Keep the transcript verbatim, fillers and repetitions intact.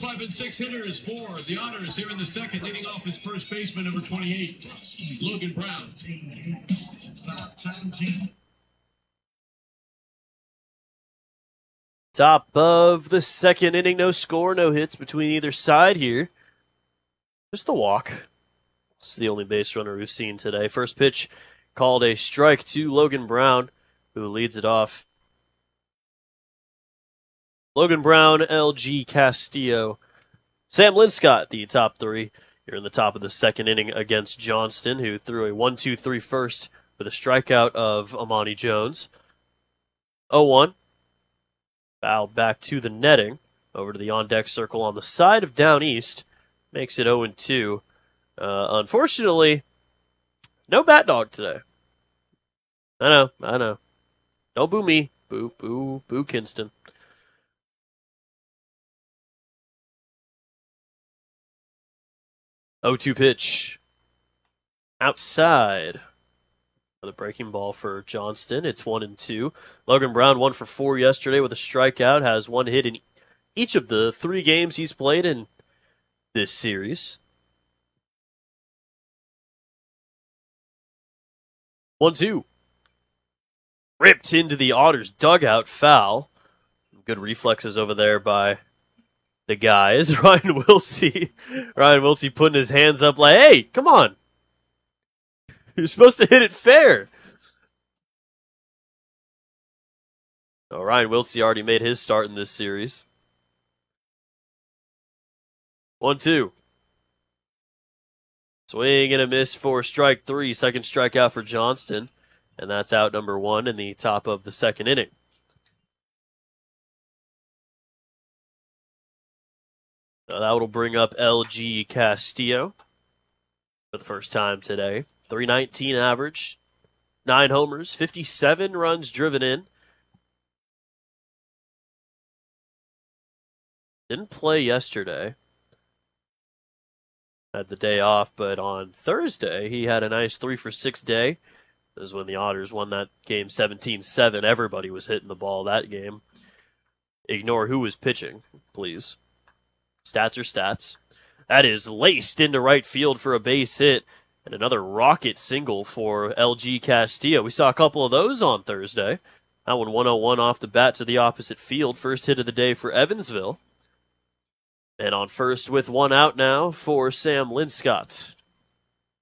five, and six hitters for the Otters here in the second. Leading off is first baseman number twenty-eight, Logan Brown. Top of the second inning, no score, no hits between either side here. Just a walk. It's the only base runner we've seen today. First pitch called a strike to Logan Brown, who leads it off. Logan Brown, L G Castillo, Sam Linscott, the top three. Here in the top of the second inning against Johnston, who threw a one two three first with a strikeout of Amani Jones. oh one. Fouled back to the netting. Over to the on-deck circle on the side of Down East. Makes it oh and two. Uh, unfortunately, no bat dog today. I know, I know. Don't boo me. Boo, boo, boo Kinston. oh two pitch. Outside. Another breaking ball for Johnston. It's one and two. Logan Brown one for four yesterday with a strikeout. Has one hit in each of the three games he's played in this series. one two. Ripped into the Otters dugout, foul. Good reflexes over there by the guys. Ryan Wiltsey. Ryan Wiltsey putting his hands up like, hey, come on. You're supposed to hit it fair. Oh, Ryan Wiltsey already made his start in this series. one two. Swing and a miss for strike three. Second strikeout for Johnston. And that's out number one in the top of the second inning. So that will bring up L G Castillo for the first time today. three nineteen average, nine homers, fifty-seven runs driven in. Didn't play yesterday. Had the day off, but on Thursday he had a nice three for six day. This is when the Otters won that game seventeen seven. Everybody was hitting the ball that game. Ignore who was pitching, please. Stats are stats. That is laced into right field for a base hit. And another rocket single for L G Castillo. We saw a couple of those on Thursday. That one one oh one off the bat to the opposite field. First hit of the day for Evansville. And on first with one out now for Sam Linscott.